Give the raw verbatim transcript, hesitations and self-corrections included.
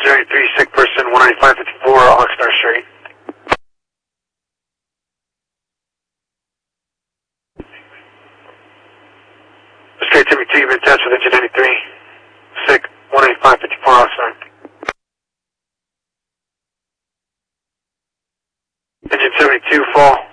zero eight three, sick person, one ninety-five fifty-four, Oxnard Street. Straight Timmy two, you've been attached with engine ninety-three, sick, one ninety-five fifty-four, Oxnard. Engine seventy-two, fall.